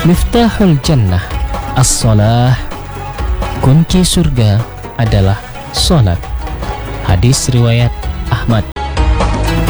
Miftahul jannah as-shalah. Kunci surga adalah salat. Hadis riwayat Ahmad.